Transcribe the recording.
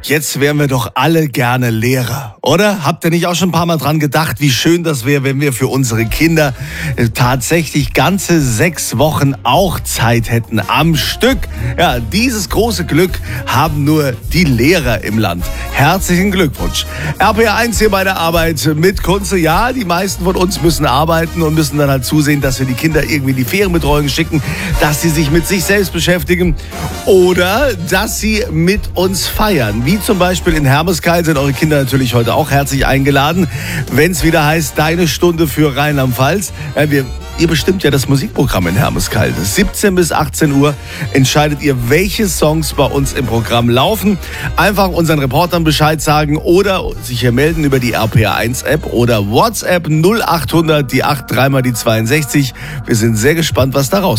Jetzt wären wir doch alle gerne Lehrer, oder? Habt ihr nicht auch schon ein paar Mal dran gedacht, wie schön das wäre, wenn wir für unsere Kinder tatsächlich ganze 6 Wochen auch Zeit hätten am Stück? Ja, dieses große Glück haben nur die Lehrer im Land. Herzlichen Glückwunsch. RPR1 hier bei der Arbeit mit Kunze. Ja, die meisten von uns müssen arbeiten und müssen dann halt zusehen, dass wir die Kinder irgendwie in die Ferienbetreuung schicken, dass sie sich mit sich selbst beschäftigen oder dass sie mit uns feiern. Wie zum Beispiel in Hermeskeil sind eure Kinder natürlich heute auch herzlich eingeladen, wenn es wieder heißt, deine Stunde für Rheinland-Pfalz. Ihr bestimmt ja das Musikprogramm in Hermeskeil. 17 bis 18 Uhr entscheidet ihr, welche Songs bei uns im Programm laufen. Einfach unseren Reportern Bescheid sagen oder sich hier melden über die RPR1-App oder WhatsApp 0800 die 8 3 mal die 62. Wir sind sehr gespannt, was daraus